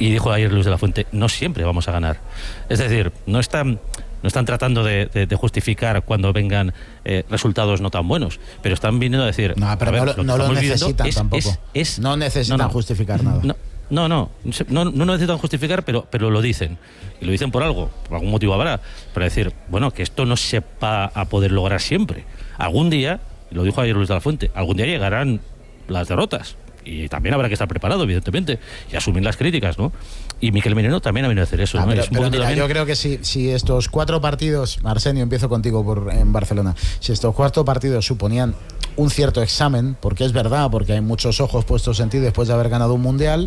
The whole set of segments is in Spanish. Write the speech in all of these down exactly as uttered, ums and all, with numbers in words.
Y dijo ayer Luis de la Fuente, no siempre vamos a ganar. Es decir, no están, no están tratando de, de, de justificar cuando vengan eh, resultados no tan buenos, pero están viniendo a decir... No, pero ver, no, lo, no lo necesitan es, tampoco. Es, es, no necesitan no, no, justificar nada. No, no, no, no, no necesitan justificar, pero, pero lo dicen. Y lo dicen por algo, por algún motivo habrá. Para decir, bueno, que esto no se va a poder lograr siempre. Algún día, lo dijo ayer Luis de la Fuente, algún día llegarán las derrotas. Y también habrá que estar preparado, evidentemente, y asumir las críticas, ¿no? Y Miquel Merino también ha venido a hacer eso, ah, ¿no? Pero, pero mira, también... yo creo que si, si estos cuatro partidos, Arsenio, empiezo contigo por, en Barcelona, si estos cuatro partidos suponían un cierto examen, porque es verdad, porque hay muchos ojos puestos en ti después de haber ganado un mundial,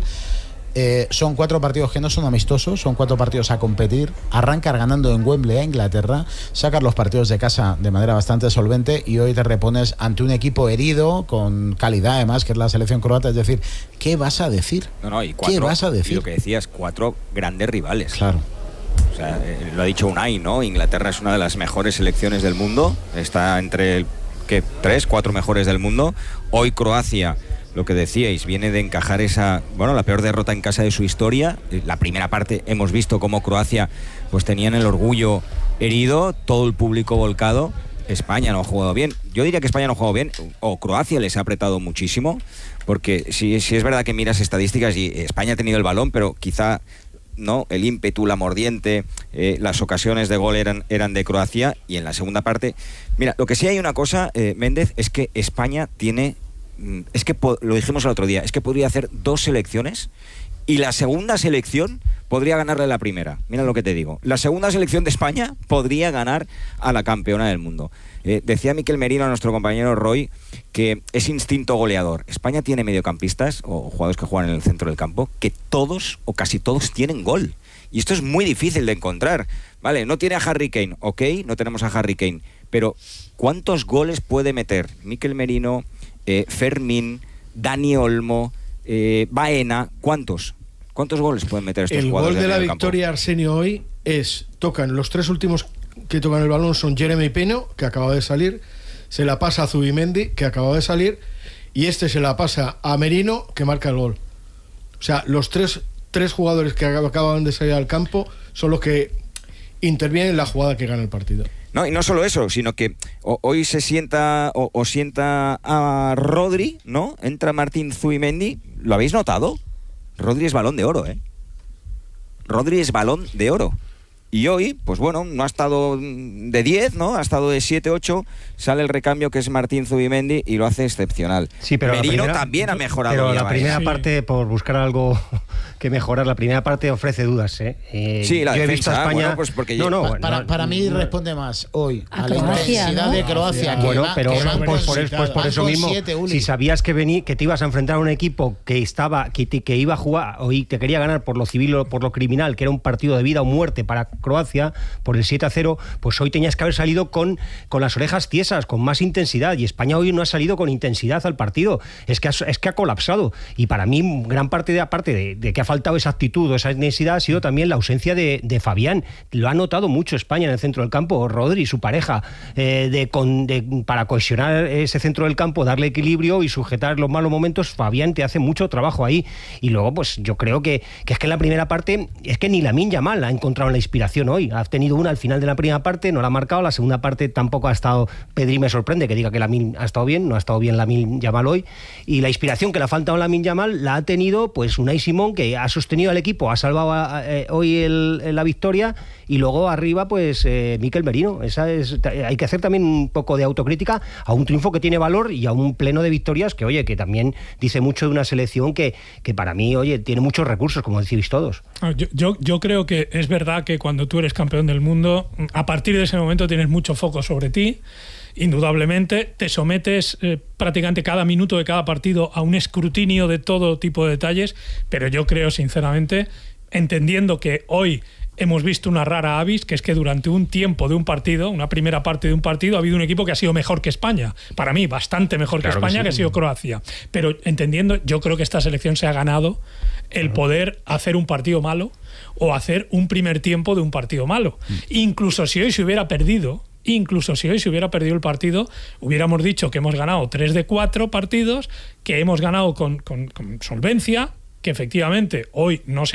eh, son cuatro partidos que no son amistosos, son cuatro partidos a competir, arrancar ganando en Wembley a Inglaterra, sacar los partidos de casa de manera bastante solvente y hoy te repones ante un equipo herido, con calidad además, que es la selección croata. Es decir, ¿qué vas a decir? No, no, y cuatro, ¿Qué vas a decir? Y lo que decías, cuatro grandes rivales. Claro. O sea, eh, lo ha dicho Unai, ¿no? Inglaterra es una de las mejores selecciones del mundo, está entre el, ¿qué? Tres, cuatro mejores del mundo. Hoy Croacia, lo que decíais, viene de encajar esa, bueno, la peor derrota en casa de su historia. La primera parte hemos visto cómo Croacia pues tenían el orgullo herido, todo el público volcado. España no ha jugado bien. Yo diría que España no ha jugado bien, o Croacia les ha apretado muchísimo, porque si, si es verdad que miras estadísticas y España ha tenido el balón, pero quizá no el ímpetu, la mordiente, eh, las ocasiones de gol eran, eran de Croacia. Y en la segunda parte, mira, lo que sí hay una cosa, eh, Méndez, es que España tiene... Es que lo dijimos el otro día, es que podría hacer dos selecciones y la segunda selección podría ganarle la primera. Mira lo que te digo. La segunda selección de España podría ganar a la campeona del mundo. Eh, decía Miquel Merino, nuestro compañero Roy, que es instinto goleador. España tiene mediocampistas o jugadores que juegan en el centro del campo que todos o casi todos tienen gol. Y esto es muy difícil de encontrar. Vale, no tiene a Harry Kane, ok, no tenemos a Harry Kane, pero ¿cuántos goles puede meter Miquel Merino, Eh, Fermín, Dani Olmo, eh, Baena? ¿Cuántos? ¿Cuántos goles pueden meter estos el jugadores? El gol de la victoria, campo? Arsenio, hoy es, tocan, los tres últimos que tocan el balón son Jeremy Pino, que acaba de salir, se la pasa a Zubimendi, que acaba de salir, y este se la pasa a Merino, que marca el gol. O sea, los tres, tres jugadores que acaban de salir al campo son los que intervienen en la jugada que gana el partido. No, y no solo eso, sino que o, hoy se sienta o, o sienta a Rodri, ¿no? Entra Martín Zubimendi. ¿Lo habéis notado? Rodri es balón de oro, ¿eh? Rodri es balón de oro. Y hoy, pues bueno, no ha estado de diez, ¿no? Ha estado de siete, ocho. Sale el recambio, que es Martín Zubimendi, y lo hace excepcional. Sí, pero Merino primera, también ha mejorado. Pero la vaya. primera sí. parte, por buscar algo que mejorar, la primera parte ofrece dudas, ¿eh? eh sí, la yo defensa, he visto a España... Bueno, pues porque no, yo... no, Pa para, no, para mí no, responde más hoy a, a la Croacia, intensidad ¿no? de Croacia. Que bueno, va, pero que pues, van pues, con, por, eso, pues por van eso con mismo, siete, si sabías que, vení, que te ibas a enfrentar a un equipo que estaba que, te, que iba a jugar o te quería ganar por lo civil o por lo criminal, que era un partido de vida o muerte para Croacia, por el siete a cero, pues hoy tenías que haber salido con, con las orejas tiesas, con más intensidad, y España hoy no ha salido con intensidad al partido. Es que ha, es que ha colapsado, y para mí gran parte de aparte de, de que ha faltado esa actitud o esa intensidad ha sido también la ausencia de, de Fabián. Lo ha notado mucho España en el centro del campo, Rodri, su pareja, eh, de, con, de, para cohesionar ese centro del campo, darle equilibrio y sujetar los malos momentos. Fabián te hace mucho trabajo ahí, y luego pues yo creo que, que es que en la primera parte es que ni Lamine Yamal ha encontrado la inspiración hoy. Ha tenido una al final de la primera parte, no la ha marcado, la segunda parte tampoco ha estado. Pedri me sorprende que diga que Lamine ha estado bien, no ha estado bien Lamine Yamal hoy, y la inspiración que le ha faltado a Lamine Yamal la ha tenido pues Unai Simón, que ha sostenido al equipo, ha salvado a, eh, hoy el, la victoria, y luego arriba pues eh, Miquel Merino. Esa es, hay que hacer también un poco de autocrítica a un triunfo que tiene valor y a un pleno de victorias que, oye, que también dice mucho de una selección que, que para mí, oye, tiene muchos recursos, como decís todos. Yo, yo, yo creo que es verdad que cuando tú eres campeón del mundo, a partir de ese momento tienes mucho foco sobre ti. Indudablemente te sometes eh, prácticamente cada minuto de cada partido a un escrutinio de todo tipo de detalles, pero yo creo sinceramente, entendiendo que hoy hemos visto una rara avis, que es que durante un tiempo de un partido, una primera parte de un partido, ha habido un equipo que ha sido mejor que España. Para mí, bastante mejor claro que España, que, sí. que ha sido Croacia. Pero entendiendo, yo creo que esta selección se ha ganado el poder hacer un partido malo o hacer un primer tiempo de un partido malo. Mm. Incluso si hoy se hubiera perdido, incluso si hoy se hubiera perdido el partido, hubiéramos dicho que hemos ganado tres de cuatro partidos, que hemos ganado con, con, con solvencia, que efectivamente hoy no se